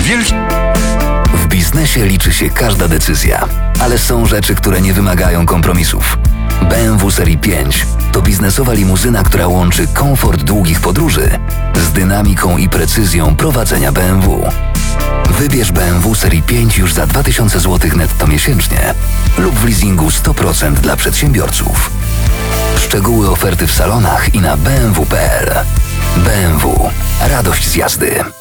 W biznesie liczy się każda decyzja, ale są rzeczy, które nie wymagają kompromisów. BMW Serii 5 to biznesowa limuzyna, która łączy komfort długich podróży z dynamiką i precyzją prowadzenia BMW. Wybierz BMW Serii 5 już za 2000 zł netto miesięcznie lub w leasingu 100% dla przedsiębiorców. Szczegóły oferty w salonach i na bmw.pl. BMW. Radość z jazdy.